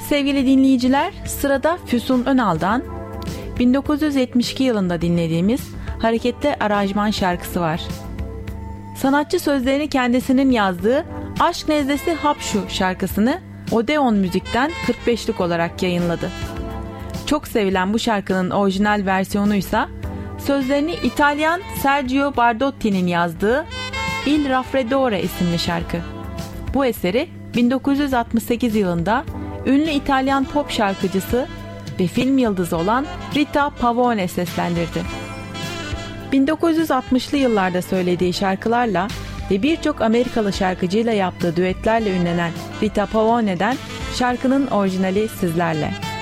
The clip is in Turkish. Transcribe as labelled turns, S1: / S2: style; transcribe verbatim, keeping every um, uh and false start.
S1: Sevgili dinleyiciler, sırada Füsun Önal'dan bin dokuz yüz yetmiş iki yılında dinlediğimiz Hareketli Aranjman şarkısı var. Sanatçı sözlerini kendisinin yazdığı Aşk Nezlesi Hapşu şarkısını Odeon Müzik'ten kırk beşlik olarak yayınladı. Çok sevilen bu şarkının orijinal versiyonuysa sözlerini İtalyan Sergio Bardotti'nin yazdığı Il Raffreddore isimli şarkı. Bu eseri bin dokuz yüz altmış sekiz yılında ünlü İtalyan pop şarkıcısı ve film yıldızı olan Rita Pavone seslendirdi. bin dokuz yüz altmışlı yıllarda söylediği şarkılarla ve birçok Amerikalı şarkıcıyla yaptığı düetlerle ünlenen Rita Pavone'den şarkının orijinali sizlerle.